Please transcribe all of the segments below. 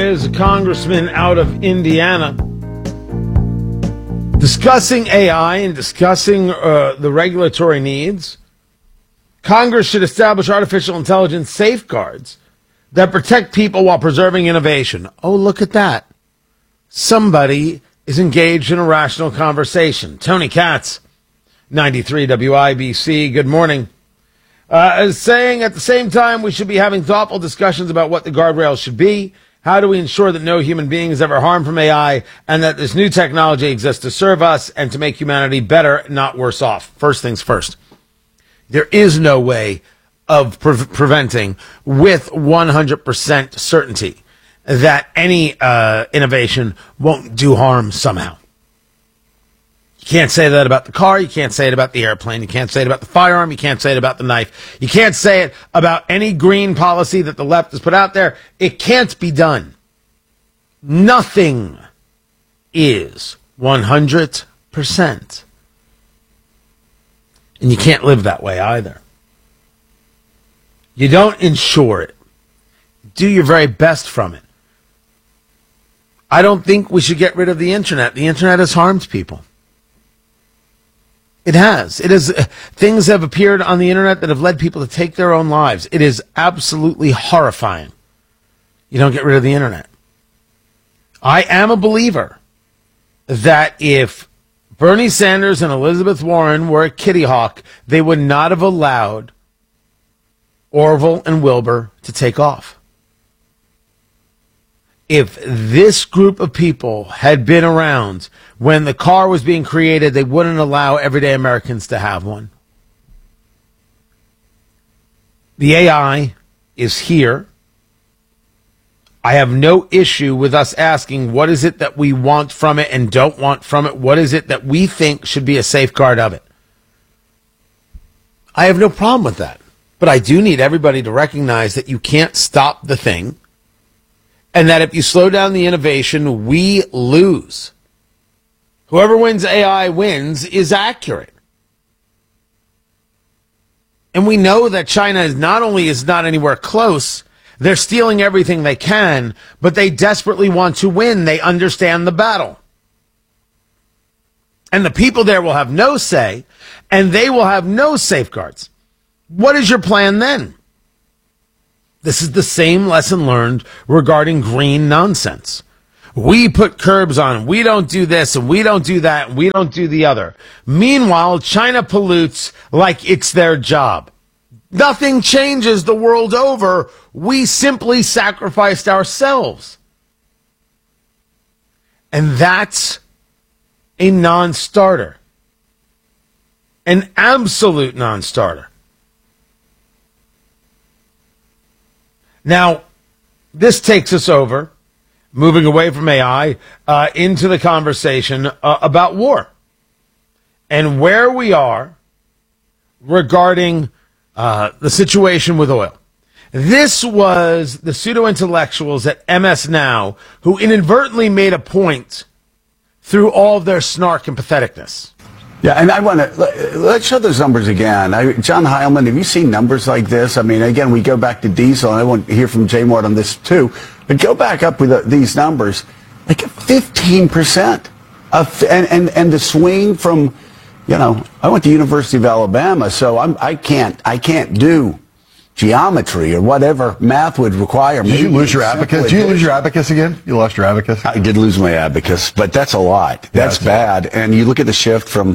Is a congressman out of Indiana discussing AI and discussing the regulatory needs. Congress should establish artificial intelligence safeguards that protect people while preserving innovation. Oh, look at that. Somebody is engaged in a rational conversation. Tony Katz, 93 WIBC, good morning. Is saying at the same time we should be having thoughtful discussions about what the guardrails should be. How do we ensure that no human being is ever harmed from AI and that this new technology exists to serve us and to make humanity better, not worse off? First things first. There is no way of preventing with 100% certainty that any innovation won't do harm somehow. You can't say that about the car. You can't say it about the airplane. You can't say it about the firearm. You can't say it about the knife. You can't say it about any green policy that the left has put out there. It can't be done. Nothing is 100%. And you can't live that way either. You don't ensure it. Do your very best from it. I don't think we should get rid of the internet. The internet has harmed people. It has. It is. Things have appeared on the internet that have led people to take their own lives. It is absolutely horrifying. You don't get rid of the internet. I am a believer that if Bernie Sanders and Elizabeth Warren were a kitty hawk, they would not have allowed Orville and Wilbur to take off. If this group of people had been around when the car was being created, they wouldn't allow everyday Americans to have one. The AI is here. I have no issue with us asking what is it that we want from it and don't want from it. What is it that we think should be a safeguard of it? I have no problem with that. But I do need everybody to recognize that you can't stop the thing. And that if you slow down the innovation, we lose. Whoever wins AI wins is accurate. And we know that China is not anywhere close, they're stealing everything they can, but they desperately want to win. They understand the battle. And the people there will have no say, and they will have no safeguards. What is your plan then? This is the same lesson learned regarding green nonsense. We put curbs on, we don't do this, and we don't do that, and we don't do the other. Meanwhile, China pollutes like it's their job. Nothing changes the world over. We simply sacrificed ourselves. And that's a non-starter. An absolute non-starter. Now, this takes us over, moving away from AI, into the conversation about war and where we are regarding the situation with oil. This was the pseudo-intellectuals at MS Now who inadvertently made a point through all of their snark and patheticness. Yeah, and I want to, let's show those numbers again. John Heilman, have you seen numbers like this? I mean, again, we go back to diesel, and I want to hear from Jay Mort on this too, but go back up with these numbers, like 15%. And the swing from, you know, I went to University of Alabama, so I can't do geometry or whatever math would require. Did you lose your abacus? Did you lose your abacus again? You lost your abacus? I did lose my abacus, but that's a lot. That's bad. And you look at the shift from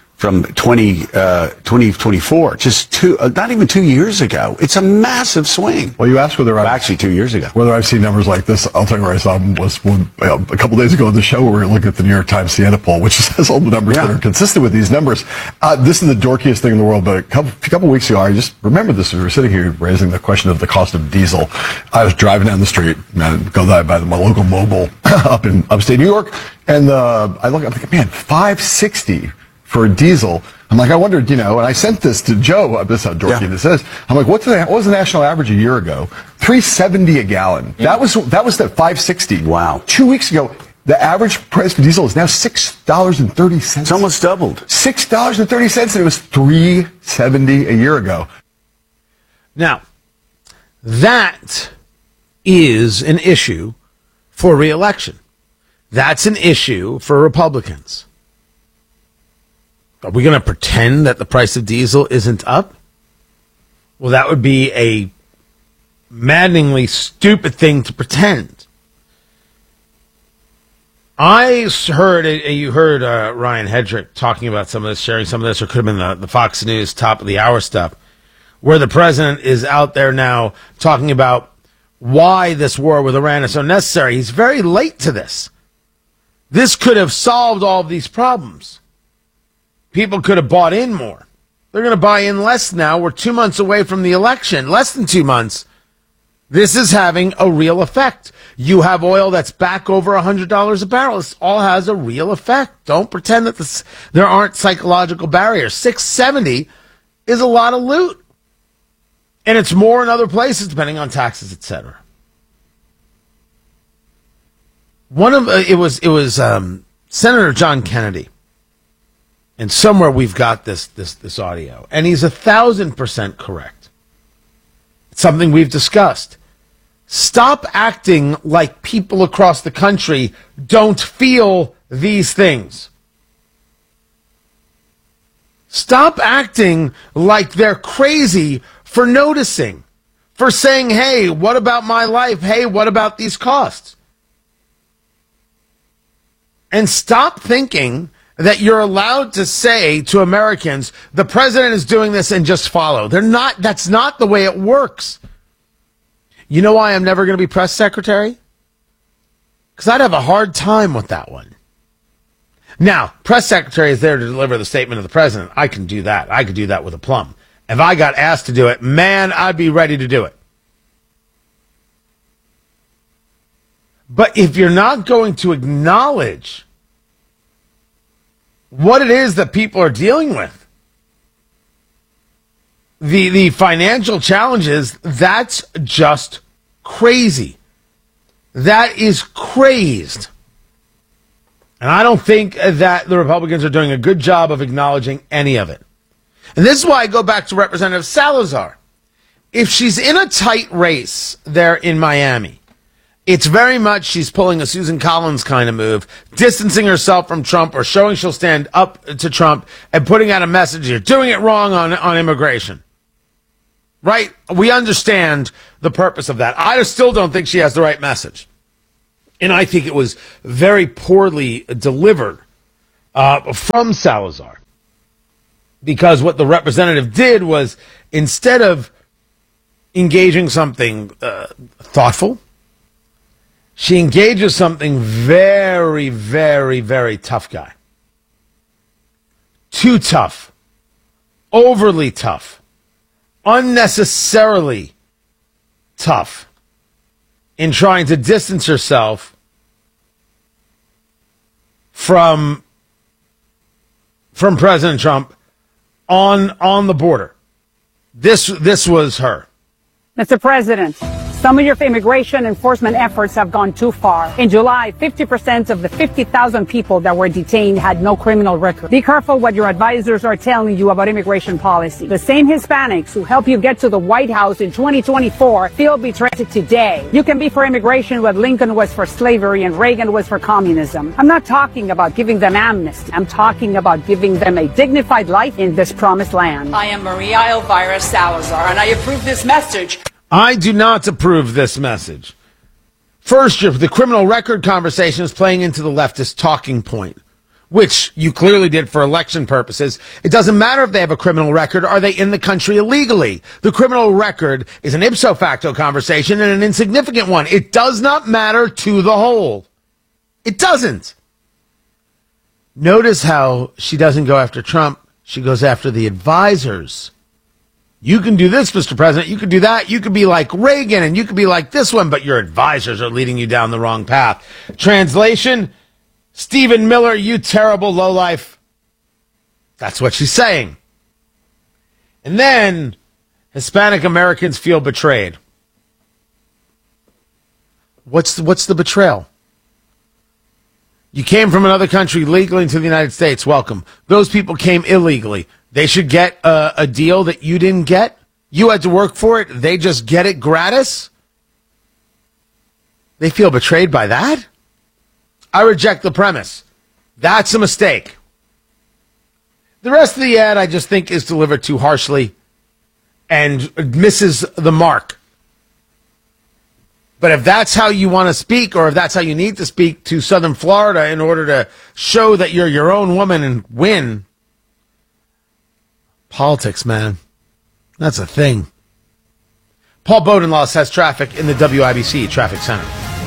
2024, just not even 2 years ago. It's a massive swing. Well, you asked whether actually 2 years ago. Whether I've seen numbers like this. I'll tell you where I saw them was a couple days ago on the show where we were looking at the New York Times Siena poll, which has all the numbers that are consistent with these numbers. This is the dorkiest thing in the world, but a couple weeks ago, I just remember this. We were sitting here raising the question of the cost of diesel. I was driving down the street, and go by my local Mobil up in upstate New York, and I look, I'm like, man, $5.60 for a diesel. I'm like, I wondered, you know, and I sent this to Joe. This is how dorky this is. I'm like, what was the national average a year ago? $3.70 a gallon. That was the $5.60. Wow. 2 weeks ago, the average price for diesel is now $6.30. It's almost doubled. $6.30, and it was $3.70 a year ago. Now, that is an issue for re-election. That's an issue for Republicans. Are we going to pretend that the price of diesel isn't up? Well, that would be a maddeningly stupid thing to pretend. You heard Ryan Hedrick talking about some of this, sharing some of this, or could have been the Fox News top of the hour stuff, where the president is out there now talking about why this war with Iran is so necessary. He's very late to this. This could have solved all of these problems. People could have bought in more. They're going to buy in less now. We're 2 months away from the election, less than 2 months. This is having a real effect. You have oil that's back over $100 a barrel. This all has a real effect. Don't pretend that there aren't psychological barriers. $670 is a lot of loot. And it's more in other places, depending on taxes, etc. It was Senator John Kennedy. And somewhere we've got this audio. And he's 1,000% correct. It's something we've discussed. Stop acting like people across the country don't feel these things. Stop acting like they're crazy for noticing, for saying, hey, what about my life? Hey, what about these costs? And stop thinking that you're allowed to say to Americans, the president is doing this and just follow. They're not. That's not the way it works. You know why I'm never going to be press secretary? Because I'd have a hard time with that one. Now, press secretary is there to deliver the statement of the president. I can do that. I could do that with aplomb. If I got asked to do it, man, I'd be ready to do it. But if you're not going to acknowledge what it is that people are dealing with, the financial challenges, that's just crazy. That is crazed. And I don't think that the Republicans are doing a good job of acknowledging any of it. And this is why I go back to Representative Salazar. If she's in a tight race there in Miami, it's very much she's pulling a Susan Collins kind of move, distancing herself from Trump or showing she'll stand up to Trump and putting out a message, you're doing it wrong on immigration. Right? We understand the purpose of that. I still don't think she has the right message. And I think it was very poorly delivered from Salazar. Because what the representative did was, instead of engaging something thoughtful, she engages something very, very, very tough guy. Too tough. Overly tough. Unnecessarily tough in trying to distance herself from President Trump on the border. This was her. Mr. President, some of your immigration enforcement efforts have gone too far. In July, 50% of the 50,000 people that were detained had no criminal record. Be careful what your advisors are telling you about immigration policy. The same Hispanics who helped you get to the White House in 2024 feel betrayed today. You can be for immigration what Lincoln was for slavery and Reagan was for communism. I'm not talking about giving them amnesty. I'm talking about giving them a dignified life in this promised land. I am Maria Elvira Salazar, and I approve this message. I do not approve this message. First, the criminal record conversation is playing into the leftist talking point, which you clearly did for election purposes. It doesn't matter if they have a criminal record. Are they in the country illegally? The criminal record is an ipso facto conversation and an insignificant one. It does not matter to the whole. It doesn't. Notice how she doesn't go after Trump. She goes after the advisors. You can do this, Mr. President. You can do that. You could be like Reagan and you could be like this one, but your advisors are leading you down the wrong path. Translation, Stephen Miller, you terrible lowlife. That's what she's saying. And then Hispanic Americans feel betrayed. What's the betrayal? You came from another country legally into the United States. Welcome. Those people came illegally. They should get a deal that you didn't get. You had to work for it. They just get it gratis. They feel betrayed by that? I reject the premise. That's a mistake. The rest of the ad, I just think, is delivered too harshly and misses the mark. But if that's how you want to speak, or if that's how you need to speak to Southern Florida in order to show that you're your own woman and win, politics, man, that's a thing. Paul Bodenloss has traffic in the WIBC Traffic Center.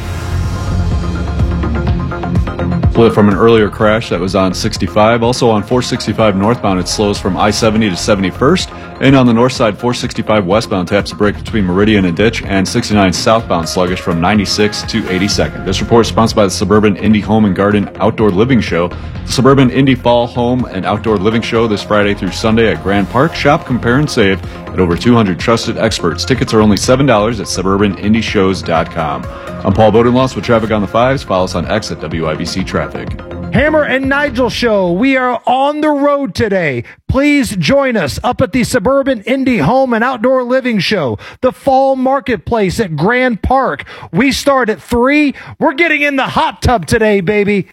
Split from an earlier crash that was on 65. Also on 465 northbound, it slows from I-70 to 71st. And on the north side, 465 westbound taps a break between Meridian and Ditch, and 69 southbound sluggish from 96 to 82nd. This report is sponsored by the Suburban Indy Home and Garden Outdoor Living Show. The Suburban Indy Fall Home and Outdoor Living Show this Friday through Sunday at Grand Park. Shop, compare, and save at over 200 trusted experts. Tickets are only $7 at suburbanindyshows.com. I'm Paul Bodenloss with traffic on the 5s. Follow us on X at WIBC Traffic. Hammer and Nigel Show. We are on the road today. Please join us up at the Suburban Indy Home and Outdoor Living Show, the Fall Marketplace at Grand Park. We start at 3. We're getting in the hot tub today, baby.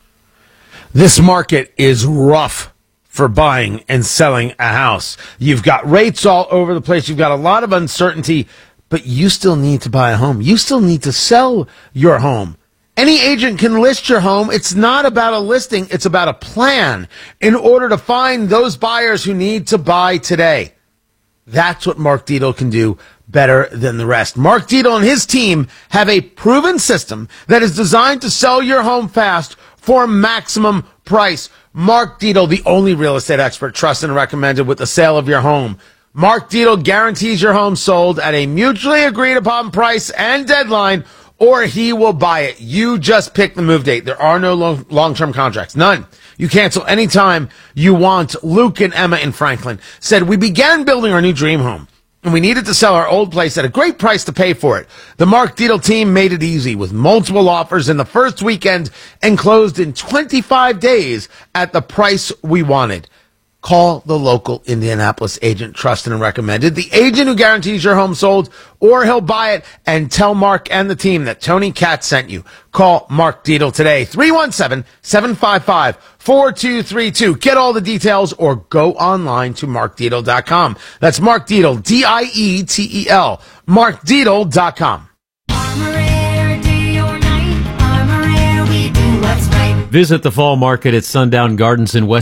This market is rough for buying and selling a house. You've got rates all over the place. You've got a lot of uncertainty, but you still need to buy a home. You still need to sell your home. Any agent can list your home. It's not about a listing. It's about a plan in order to find those buyers who need to buy today. That's what Mark Dietel can do better than the rest. Mark Dietel and his team have a proven system that is designed to sell your home fast for maximum price. Mark Dietel, the only real estate expert trusted and recommended with the sale of your home. Mark Dietel guarantees your home sold at a mutually agreed upon price and deadline, or he will buy it. You just pick the move date. There are no long-term contracts. None. You cancel anytime you want. Luke and Emma in Franklin said, we began building our new dream home, and we needed to sell our old place at a great price to pay for it. The Mark Dietel team made it easy with multiple offers in the first weekend and closed in 25 days at the price we wanted. Call the local Indianapolis agent trusted and recommended, the agent who guarantees your home sold, or he'll buy it, and tell Mark and the team that Tony Katz sent you. Call Mark Dietel today, 317-755-4232. Get all the details or go online to markdietel.com. That's Mark Dietel, D-I-E-T-E-L, markdietel.com. Visit the Fall Market at Sundown Gardens in West